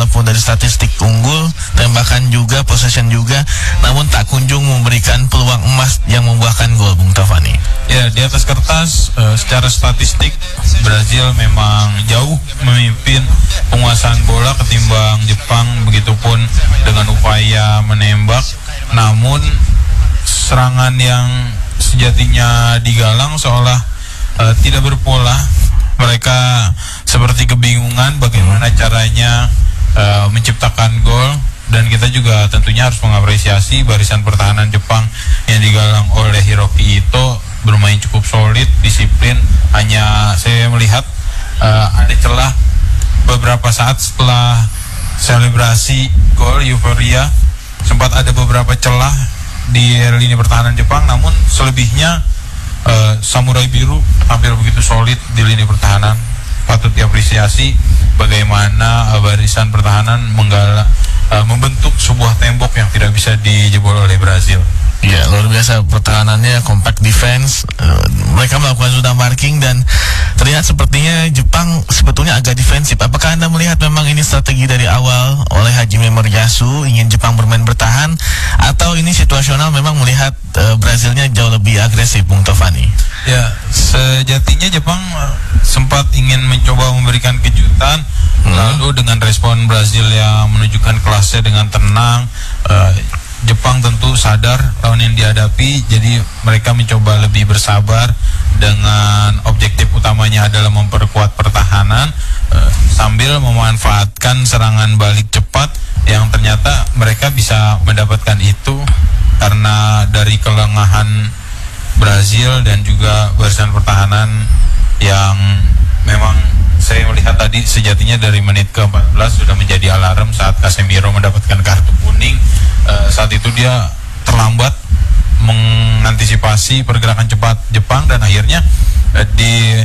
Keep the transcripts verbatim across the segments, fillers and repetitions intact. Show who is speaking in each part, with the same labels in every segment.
Speaker 1: walaupun dari statistik unggul, tembakan juga, possession juga, namun tak kunjung memberikan peluang emas yang membuahkan gol, Bung Tovani.
Speaker 2: Ya, di atas kertas uh, secara statistik Brazil memang jauh memimpin penguasaan bola ketimbang Jepang, begitupun dengan upaya menembak. Namun serangan yang sejatinya digalang seolah uh, tidak berpola. Mereka seperti kebingungan bagaimana caranya uh, menciptakan gol. Dan kita juga tentunya harus mengapresiasi barisan pertahanan Jepang yang digalang oleh Hiroki Ito, bermain cukup solid, disiplin. Hanya saya melihat uh, ada celah beberapa saat setelah selebrasi gol euforia, sempat ada beberapa celah di lini pertahanan Jepang. Namun selebihnya uh, Samurai Biru tampil begitu solid di lini pertahanan. Patut diapresiasi bagaimana uh, barisan pertahanan menggala Uh, membentuk sebuah tembok yang tidak bisa dijebol oleh Brazil.
Speaker 1: Ya, luar biasa pertahanannya, compact defense. Uh, mereka melakukan zona marking dan terlihat sepertinya Jepang sebetulnya agak defensif. Apakah Anda melihat memang ini strategi dari awal oleh Hajime Moriyasu, ingin Jepang bermain bertahan, atau ini situasional memang melihat uh, Brazilnya jauh lebih agresif, Bung Tovani?
Speaker 2: Ya, sejatinya Jepang uh, sempat ingin mencoba memberikan kejutan. Hmm. Lalu dengan respon Brazil yang menunjukkan kelasnya dengan tenang, uh, Jepang tentu sadar lawan yang dihadapi, jadi mereka mencoba lebih bersabar dengan objektif utamanya adalah memperkuat pertahanan uh, sambil memanfaatkan serangan balik cepat yang ternyata mereka bisa mendapatkan itu karena dari kelengahan Brazil dan juga barisan pertahanan yang memang saya melihat tadi sejatinya dari menit ke empat belas sudah menjadi alarm saat Casemiro mendapatkan kartu kuning. Uh, saat itu dia terlambat mengantisipasi pergerakan cepat Jepang dan akhirnya uh, di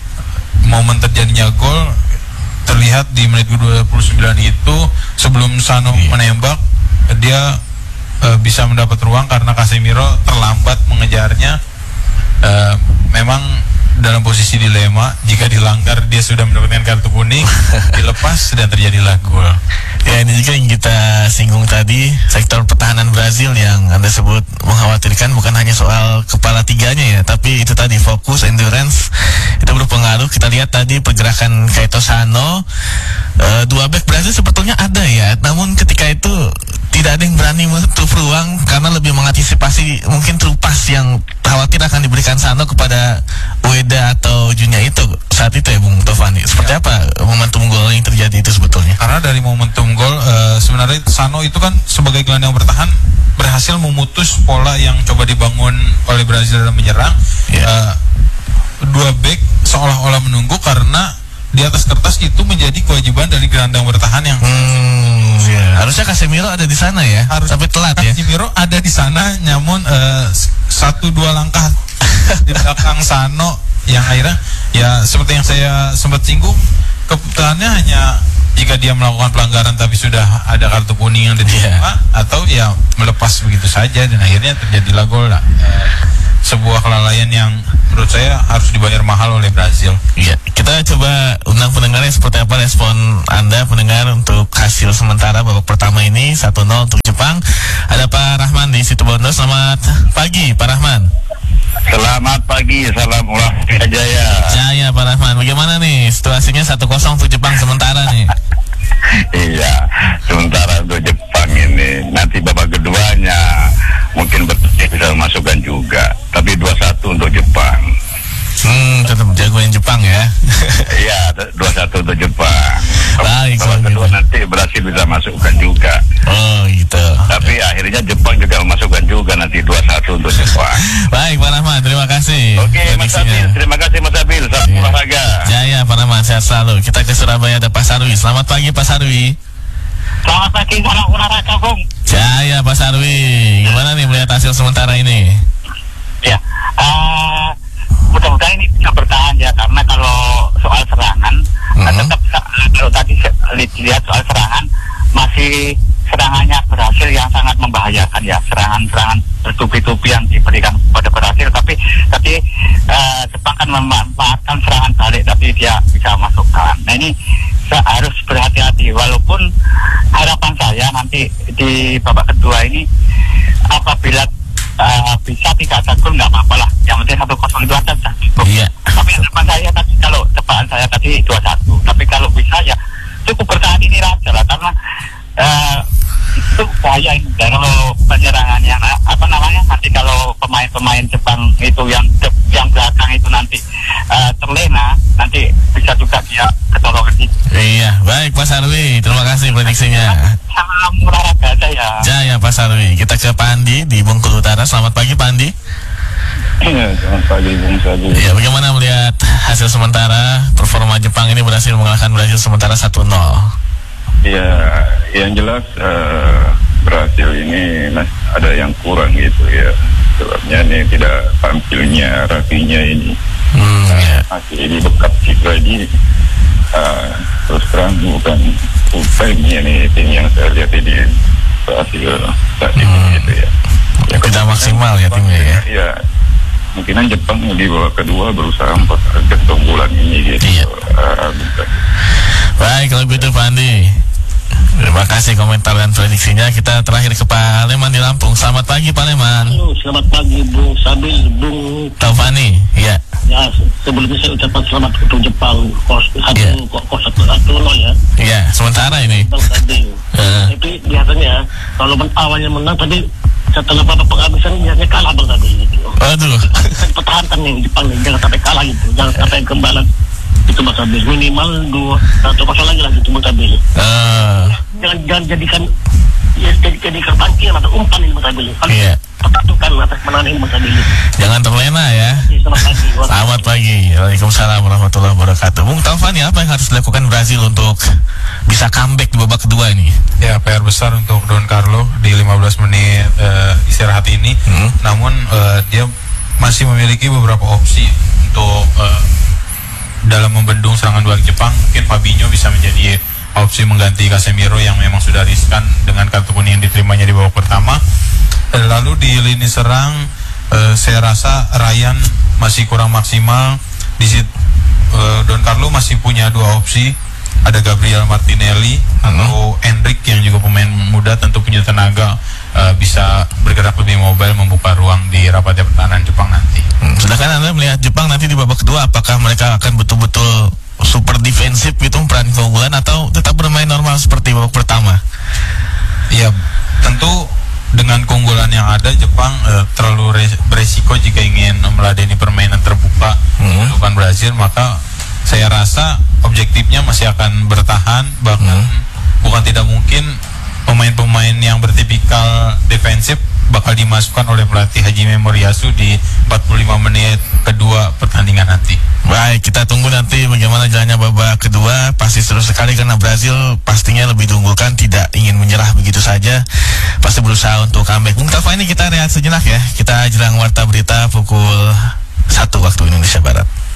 Speaker 2: momen terjadinya gol terlihat di menit ke dua puluh sembilan itu sebelum Sano menembak dia uh, bisa mendapat ruang karena Casemiro terlambat mengejarnya. Uh, memang dalam posisi dilema, jika dilanggar dia sudah mendapatkan kartu kuning, dilepas dan terjadilah gol.
Speaker 1: Ya, ini juga yang kita singgung tadi, sektor pertahanan Brazil yang Anda sebut mengkhawatirkan bukan hanya soal kepala tiganya ya, tapi itu tadi fokus, endurance itu berpengaruh. Kita lihat tadi pergerakan Kaito Sano, e, dua back Brazil sebetulnya ada ya, namun ketika itu tidak ada yang berani menutup ruang karena lebih mengantisipasi mungkin trupas yang khawatir akan diberikan Sano kepada Ueda atau Junya itu saat itu ya, Bung Tovani. Seperti ya. apa momentum gol yang terjadi itu sebetulnya?
Speaker 2: Karena dari momentum gol uh, sebenarnya Sano itu kan sebagai gelandang bertahan berhasil memutus pola yang coba dibangun oleh Brazil dalam menyerang. Ya. Uh, dua back seolah-olah menunggu karena di atas kertas itu menjadi kewajiban dari gelandang bertahan yang
Speaker 1: hmm, ya. Harusnya Casemiro ada di sana ya, harus tapi telat ya.
Speaker 2: Casemiro ada di sana, namun uh, satu dua langkah di belakang Sano yang akhirnya ya seperti yang saya sempat singgung, keputusannya hanya jika dia melakukan pelanggaran tapi sudah ada kartu kuning yang diterima, yeah. atau ya melepas begitu saja dan akhirnya terjadilah gol lah. Uh, sebuah kelalaian yang menurut saya harus dibayar mahal oleh Brazil.
Speaker 1: Iya, kita coba undang pendengarnya seperti apa respon Anda pendengar untuk hasil sementara babak pertama ini satu nol untuk Jepang. Ada Pak Rahman di Situbondo. Selamat pagi Pak Rahman.
Speaker 3: Selamat pagi, salam olahraga jaya.
Speaker 1: Jaya Pak Rahman, bagaimana nih situasinya satu kosong untuk Jepang sementara nih?
Speaker 3: Iya, sementara untuk Jepang ini nanti babak keduanya mungkin betul bisa memasukkan juga, tapi dua satu untuk Jepang.
Speaker 1: Hmm, tetap jagoin Jepang ya.
Speaker 3: Iya, dua satu untuk Jepang.
Speaker 1: Baik,
Speaker 3: babak kedua gitu. Nanti Brasil bisa masukkan juga.
Speaker 1: Oh gitu.
Speaker 3: Tapi akhirnya Jepang juga memasukkan juga nanti dua satu untuk Jepang.
Speaker 1: Baik Pak Rahman, terima kasih.
Speaker 3: Oke Mas Abil, terima kasih Mas Abil. Salam yeah. olahraga.
Speaker 1: Jaya Pak Rahman, sehat selalu. Kita ke Surabaya, ada Pak Sarwi. Selamat pagi Pak Sarwi.
Speaker 4: Selamat pagi, salam olahraga Bung.
Speaker 1: Jaya Pak Sarwi, gimana nih melihat hasil sementara ini?
Speaker 4: Ya, uh, mudah-mudahan ini bisa bertahan ya, karena kalau soal serangan mm-hmm. kan tetap kalau tadi lihat soal serangan masih serangannya berhasil yang sangat membahayakan ya, serangan-serangan bertubi-tubi yang diberikan kepada Brasil, tapi tadi uh, Jepang kan memanfaatkan serangan balik tapi dia bisa masukkan. Nah ini harus berhati-hati, walaupun harapan saya nanti di babak kedua ini apabila uh, bisa tiga ada gol nggak apa-apa lah, yang penting satu kosong itu aja sudah cukup.
Speaker 1: Iya.
Speaker 4: Tapi harapan saya tadi, kalau tebakan saya tadi dua satu, tapi kalau bisa ya cukup bertahan ini aja lah, karena uh, itu bahaya ini kalau penyerangan yang apa namanya, nanti kalau pemain-pemain Jepang itu yang yang belakang itu nanti uh, terlena, nanti bisa juga dia ketolongan itu.
Speaker 1: Iya, baik Pak Sarwi, terima kasih prediksinya.
Speaker 4: Salam murah raga saya.
Speaker 1: Jaya Pak Sarwi. Kita ke Pak Andi di Bengkulu Utara. Selamat pagi Pak Andi.
Speaker 3: Iya, selamat pagi Bung Sabi.
Speaker 1: Iya, bagaimana melihat hasil sementara performa Jepang ini berhasil mengalahkan Brasil sementara satu nol?
Speaker 3: Ya, yang jelas uh, Brasil ini mas, ada yang kurang gitu ya. Sebabnya ini tidak tampilnya Rafinya ini.
Speaker 1: Hmm, ya.
Speaker 3: Masih ini bekat citra ini. Uh, terus terang bukan full time ini tim yang saya lihat ini Brasil saat ini
Speaker 1: Hmm.
Speaker 3: gitu ya. Ya,
Speaker 1: Tidak maksimal ya timnya ya.
Speaker 3: Ya, mungkinan Jepang di babak kedua berusaha mempertahankan keunggulan ini gitu.
Speaker 1: Iya.
Speaker 3: Uh,
Speaker 1: Baik, kalau begitu Pak Andi, terima kasih komentar dan prediksinya. Kita terakhir ke Pak Leman di Lampung. Selamat pagi Pak Leman.
Speaker 5: Halo, selamat pagi Bung Sabil, Bung
Speaker 1: Taufani, iya.
Speaker 5: ya sebelumnya saya ucapkan selamat untuk Jepang kos satu
Speaker 1: Iya.
Speaker 5: kos kos satu satu nol ya.
Speaker 1: Iya, sementara ini.
Speaker 5: Bang Sabil.
Speaker 1: Eh.
Speaker 5: Tapi biasanya kalau men awalnya menang, tapi setelah babak penghabisan biasanya kalah Bang Sabil gitu.
Speaker 1: Waduh.
Speaker 5: Kan pertahankan nih Jepang nih, jangan sampai kalah gitu, jangan sampai kembalan itu Bang Sabil. Minimal dua satu kosong lagi lah gitu Bang Sabil.
Speaker 1: Eh,
Speaker 5: Jangan jangan jadikan ya jadi jadikan pancing atau umpan ini Bang Sabil. Kalau
Speaker 1: Iya.
Speaker 5: pertatukan atas menang ini Bang Sabil.
Speaker 1: jangan terlena ya.
Speaker 5: Oke, selamat pagi.
Speaker 1: Selamat pagi. Waalaikumsalam warahmatullahi wabarakatuh. Bung Taufani, apa yang harus dilakukan Brazil untuk bisa comeback di babak kedua ini?
Speaker 2: Ya, P R besar untuk Don Carlo di lima belas menit eh, istirahat ini.
Speaker 1: Hmm.
Speaker 2: Namun eh, dia masih memiliki beberapa opsi untuk eh, dalam membendung serangan balik Jepang. Mungkin Fabinho bisa menjadi opsi mengganti Casemiro yang memang sudah riskan dengan kartu kuning yang diterimanya di babak pertama. Eh, Lalu di lini serang eh, saya rasa Ryan masih kurang maksimal. Di situ eh, Don Carlo masih punya dua opsi. Ada Gabriel Martinelli atau Endrick yang juga pemain muda, tentu punya tenaga, eh, bisa bergerak lebih mobile, membuka ruang di rapatnya pertahanan Jepang nanti.
Speaker 1: Hmm, sedangkan Anda melihat Jepang nanti di babak kedua, apakah mereka akan betul-betul super defensif gitu peran keunggulan, atau tetap bermain normal seperti babak pertama?
Speaker 2: Ya, tentu dengan keunggulan yang ada Jepang eh, terlalu res- beresiko jika ingin meladeni permainan terbuka
Speaker 1: Hmm.
Speaker 2: melawan Brazil, maka saya rasa objektifnya masih akan bertahan, bahkan
Speaker 1: Hmm.
Speaker 2: bukan tidak mungkin pemain-pemain yang bertipikal defensif bakal dimasukkan oleh pelatih Hajime Moriyasu di empat puluh lima menit kedua pertandingan nanti.
Speaker 1: Baik, kita tunggu nanti bagaimana jalannya babak kedua. Pasti seru sekali karena Brazil pastinya lebih diunggulkan, tidak ingin menyerah begitu saja, pasti berusaha untuk comeback. Bung Tafa, ini kita rehat sejenak ya. Kita jelang warta berita pukul satu waktu Indonesia Barat.